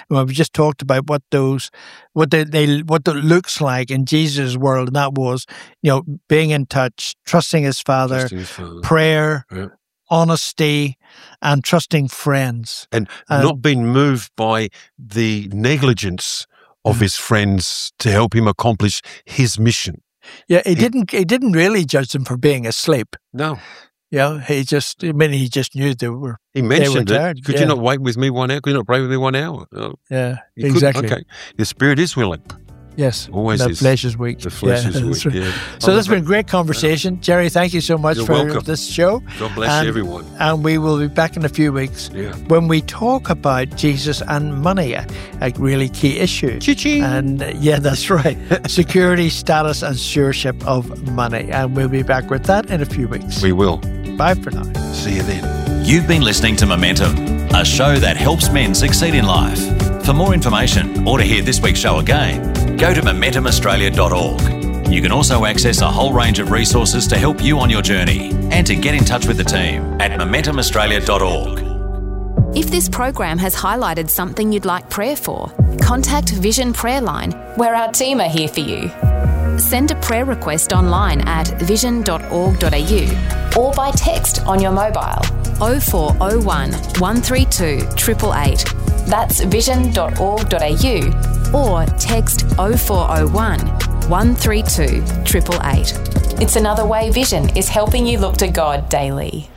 Well, we just talked about what it looks like in Jesus' world, and that was, being in touch, trusting his Father, prayer, honesty, and trusting friends. And not being moved by the negligence of his friends to help him accomplish his mission. Yeah, he didn't really judge them for being asleep. No. He just knew they were. He mentioned tired. it. Could you not wait with me 1 hour? Could you not pray with me 1 hour? Yeah, exactly. Okay. The spirit is willing. Yes. Always the is. flesh is weak. The flesh is weak, right. So that's been a great conversation. Jerry, thank you so much for this show. God bless everyone. And we will be back in a few weeks when we talk about Jesus and money, a really key issue. Cha-ching. And that's right. Security, status, and stewardship of money. And we'll be back with that in a few weeks. We will. Bye for now. See you then. You've been listening to Momentum, a show that helps men succeed in life. For more information or to hear this week's show again, go to MomentumAustralia.org. You can also access a whole range of resources to help you on your journey and to get in touch with the team at MomentumAustralia.org. If this program has highlighted something you'd like prayer for, contact Vision Prayer Line, where our team are here for you. Send a prayer request online at vision.org.au or by text on your mobile 0401 132 888. That's vision.org.au or text 0401 132 888. It's another way Vision is helping you look to God daily.